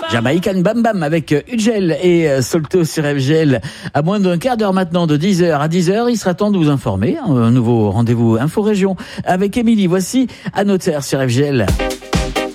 Jamaican Bam Bam avec Ugel et Solto sur FGL. À moins d'un quart d'heure maintenant, de 10h à 10h, il sera temps de vous informer. Un nouveau rendez-vous Info Région avec Émilie. Voici à Notaire sur FGL.